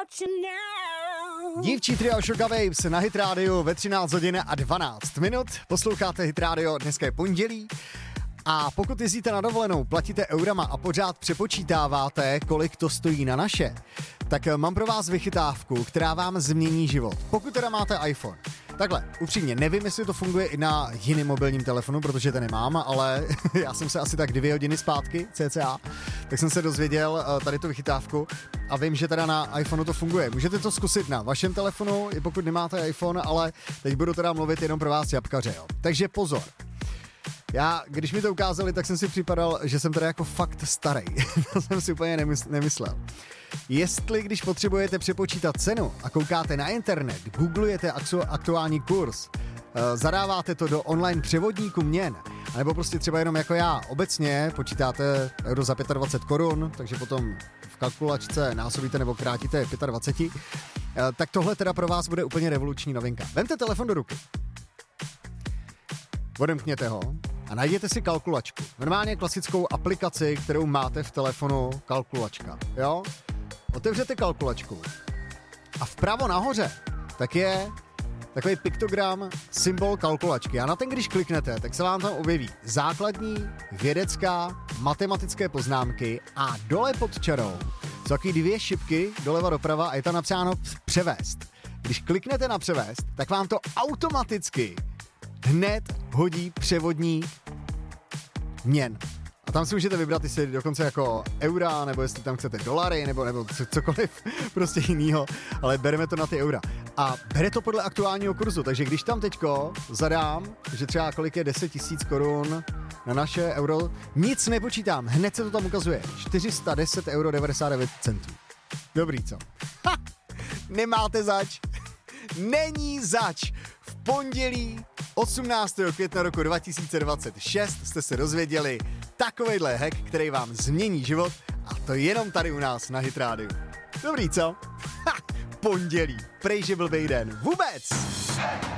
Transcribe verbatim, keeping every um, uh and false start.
Dívčí trio Sugar Babes na Hit Radio ve třináct hodin a dvanáct minut. Posloucháte Hit Radio, dneska je pondělí. A pokud jezdíte na dovolenou, platíte eurama a pořád přepočítáváte, kolik to stojí na naše, tak mám pro vás vychytávku, která vám změní život. Pokud teda máte iPhone. Takhle, upřímně, nevím, jestli to funguje i na jiném mobilním telefonu, protože to nemám, ale já jsem se asi tak dvě hodiny zpátky, cca, tak jsem se dozvěděl tady tu vychytávku a vím, že teda na iPhoneu to funguje. Můžete to zkusit na vašem telefonu, i pokud nemáte iPhone, ale teď budu teda mluvit jenom pro vás jabkaře, jo. Takže pozor. Já, když mi to ukázali, tak jsem si připadal, že jsem teda jako fakt starý. To jsem si úplně nemyslel. Jestli, když potřebujete přepočítat cenu a koukáte na internet, googlujete aktuální kurz, zadáváte to do online převodníku měn, nebo prostě třeba jenom jako já, obecně počítáte euro za dvacet pět korun, takže potom v kalkulačce násobíte nebo krátíte dvacet pět, tak tohle teda pro vás bude úplně revoluční novinka. Vemte telefon do ruky, odemkněte ho a najděte si kalkulačku. Normálně klasickou aplikaci, kterou máte v telefonu, kalkulačka, jo? Otevřete kalkulačku a vpravo nahoře tak je takový piktogram, symbol kalkulačky. A na ten, když kliknete, tak se vám tam objeví základní, vědecká, matematické poznámky a dole pod čarou jsou taky dvě šipky doleva doprava a je tam napsáno převést. Když kliknete na převést, tak vám to automaticky hned hodí převodní měn. A tam si můžete vybrat, jestli dokonce jako eura, nebo jestli tam chcete dolary, nebo, nebo cokoliv prostě jinýho, ale bereme to na ty eura. A bere to podle aktuálního kurzu, takže když tam teďko zadám, že třeba kolik je deset tisíc korun na naše euro, nic nepočítám, hned se to tam ukazuje. čtyři sta deset euro devadesát devět centů. Dobrý, co? Ha! Nemáte zač. Není zač. V pondělí osmnáctého května roku dva tisíce dvacet šest jste se dozvěděli takovejhle hack, který vám změní život, a to jenom tady u nás na Hit Radio. Dobrý, co? Ha! Pondělí. Prej, že blbej den. Vůbec!